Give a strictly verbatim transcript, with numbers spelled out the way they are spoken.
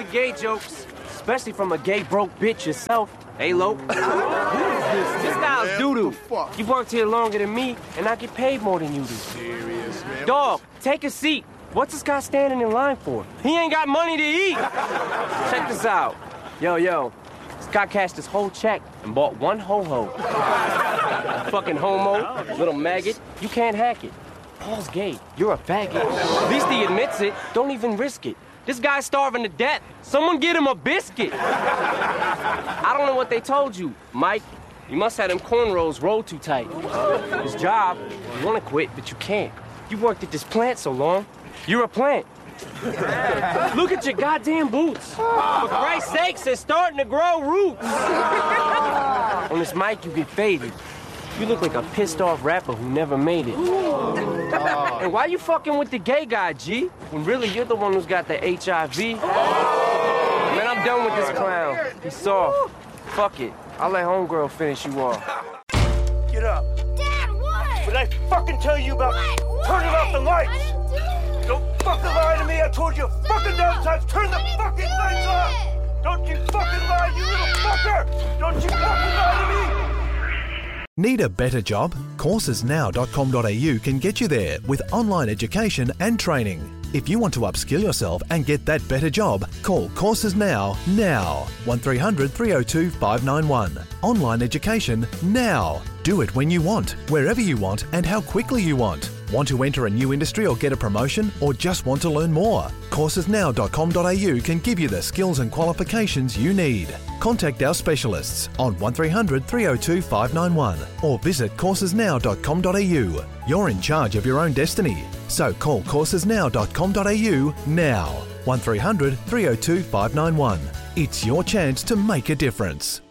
gay jokes, especially from a gay broke bitch yourself. Hey, Lope. Who is this? This guy's doo-doo. You worked here longer than me, and I get paid more than you do. Serious, man. Dog, take a seat. What's this guy standing in line for? He ain't got money to eat. Check this out. Yo, yo. This guy cashed his whole check and bought one ho-ho. Fucking homo, little maggot. You can't hack it. Paul's gay. You're a faggot. At least he admits it. Don't even risk it. This guy's starving to death. Someone get him a biscuit. I don't know what they told you, Mike. You must have them cornrows rolled too tight. His job, you want to quit, but you can't. You worked at this plant so long. You're a plant. Look at your goddamn boots. For Christ's sakes, they're starting to grow roots. On this mic, you get faded. You look like a pissed-off rapper who never made it. And why you fucking with the gay guy, G? When really you're the one who's got the H I V? Man, I'm done with this clown. He's soft. Fuck it. I'll let homegirl finish you off. Get up. Dad, what? What did I fucking tell you about What? What? turning off the lights? I didn't do it. Don't fucking lie to me. I told you a fucking dozen times. Turn the I didn't fucking do lights it. off. Don't you fucking lie, you little fucker. Don't you fucking lie to me. Need a better job? courses now dot com dot a u can get you there with online education and training. If you want to upskill yourself and get that better job, call Courses Now, now. one three hundred, three oh two, five nine one. Online education now. Do it when you want, wherever you want, and how quickly you want. Want to enter a new industry or get a promotion, or just want to learn more? courses now dot com dot a u can give you the skills and qualifications you need. Contact our specialists on one three hundred, three oh two, five nine one or visit courses now dot com dot a u. You're in charge of your own destiny, so call courses now dot com dot a u now. one three hundred, three oh two, five nine one. It's your chance to make a difference.